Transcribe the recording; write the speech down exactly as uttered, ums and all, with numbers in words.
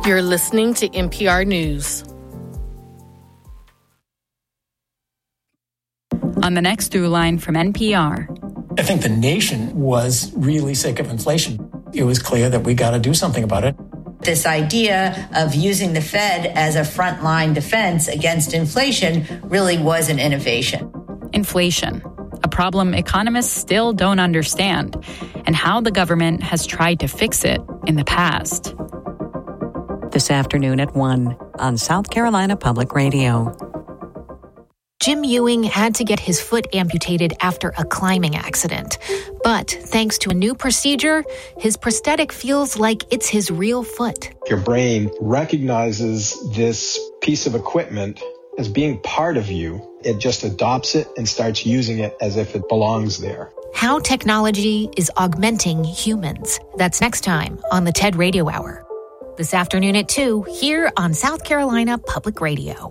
You're listening to N P R News. On the next Through Line from N P R. I think the nation was really sick of inflation. It was clear that we got to do something about it. This idea of using the Fed as a frontline defense against inflation really was an innovation. Inflation, a problem economists still don't understand, and how the government has tried to fix it in the past. This afternoon at one on South Carolina Public Radio. Jim Ewing had to get his foot amputated after a climbing accident. But thanks to a new procedure, his prosthetic feels like it's his real foot. Your brain recognizes this piece of equipment as being part of you. It just adopts it and starts using it as if it belongs there. How technology is augmenting humans. That's next time on the TED Radio Hour. This afternoon at two, here on South Carolina Public Radio.